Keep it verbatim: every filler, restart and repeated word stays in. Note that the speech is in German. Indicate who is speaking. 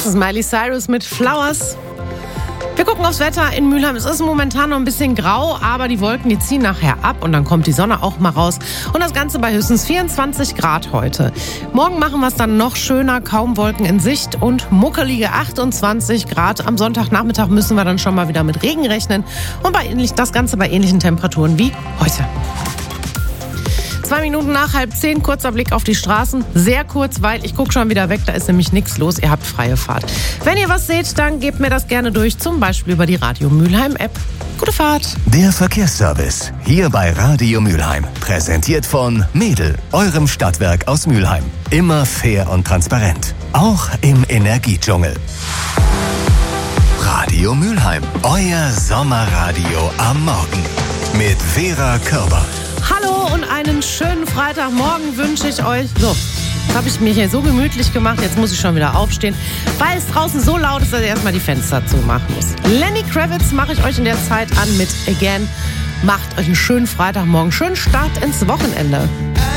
Speaker 1: Das ist Miley Cyrus mit Flowers. Wir gucken aufs Wetter in Mülheim. Es ist momentan noch ein bisschen grau, aber die Wolken, die ziehen nachher ab und dann kommt die Sonne auch mal raus. Und das Ganze bei höchstens vierundzwanzig Grad heute. Morgen machen wir es dann noch schöner, kaum Wolken in Sicht und muckelige achtundzwanzig Grad. Am Sonntagnachmittag müssen wir dann schon mal wieder mit Regen rechnen und bei ähnlich, das Ganze bei ähnlichen Temperaturen wie heute. Zwei Minuten nach halb zehn, kurzer Blick auf die Straßen. Sehr kurz, weil ich gucke schon wieder weg, da ist nämlich nichts los. Ihr habt freie Fahrt. Wenn ihr was seht, dann gebt mir das gerne durch, zum Beispiel über die Radio Mülheim App. Gute Fahrt.
Speaker 2: Der Verkehrsservice, hier bei Radio Mülheim. Präsentiert von Mädel, eurem Stadtwerk aus Mülheim. Immer fair und transparent. Auch im Energiedschungel. Radio Mülheim, euer Sommerradio am Morgen. Mit Vera Körber.
Speaker 1: Hallo und einen schönen Freitagmorgen wünsche ich euch. So, jetzt habe ich mir hier so gemütlich gemacht, jetzt muss ich schon wieder aufstehen, weil es draußen so laut ist, dass ich erstmal die Fenster zumachen muss. Lenny Kravitz mache ich euch in der Zeit an mit Again. Macht euch einen schönen Freitagmorgen, schönen Start ins Wochenende.